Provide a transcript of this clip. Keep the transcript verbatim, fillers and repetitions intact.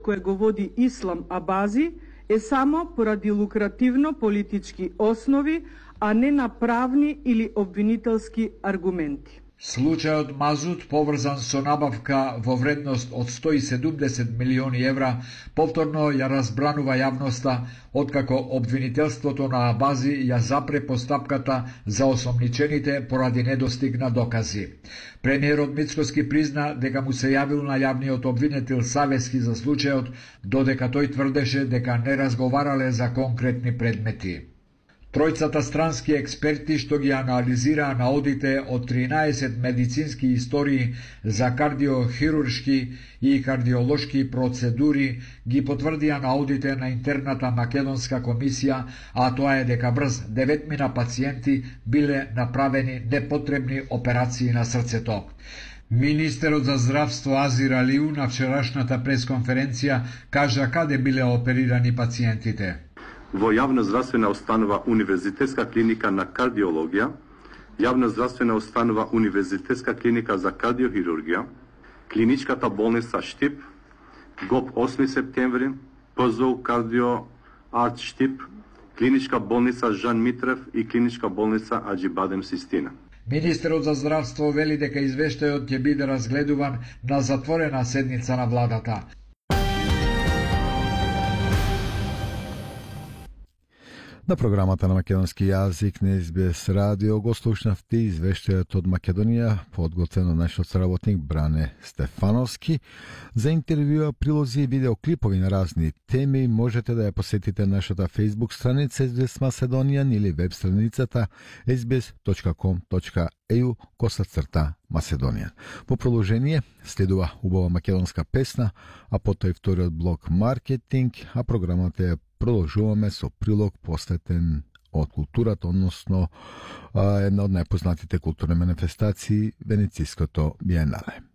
koje го води Ислам Абази е само поради лукративно политички основи, а не на правни или обвинителски аргументи. Случајот Мазут, поврзан со набавка во вредност од сто и седумдесет милиони евра, повторно ја разбранува јавноста, откако обвинителството на Абази ја запре постапката за осомничените поради недостиг на докази. Премиерот Мицкоски призна дека му се јавил на јавниот обвинител Савески за случајот, додека тој тврдеше дека не разговарале за конкретни предмети. Тројцата странски експерти што ги анализираа наодите од тринаесет медицински истории за кардиохируршки и кардиолошки процедури ги потврдија наодите на интерната македонска комисија, а тоа е дека брз деветмина пациенти биле направени непотребни операции на срцето. Министерот за здравство Азир Алиу на вчерашната пресконференција кажа каде биле оперирани пациентите. Во јавна здравствена установа Универзитетска клиника на кардиологија, јавна здравствена установа Универзитетска клиника за кардиохирургија, клиничката болница Штип, ГОП осми септември, ПЗУ Кардио Арт Штип, клиничка болница Жан Митрев и клиничка болница Аџибадем Систина. Министерот за здравство вели дека извештајот ќе биде разгледуван на затворена седница на владата. На програмата на македонски јазик на Ес Би Ес радио го слушнавте извештајот од Македонија, подготвено нашиот соработник Бране Стефановски. За интервјуа, прилози и видеоклипови на разни теми можете да ја посетите нашата Facebook страница Ес Би Ес Macedonian или веб страницата ес би ес точка ком точка е ю косацрта Macedonian. По продолжение следува убава македонска песна, а потоа и вториот блок маркетинг, а програмата ја продолжуваме со прилог посветен од културата, односно една од најпознатите културни манифестации Венецијското биенале.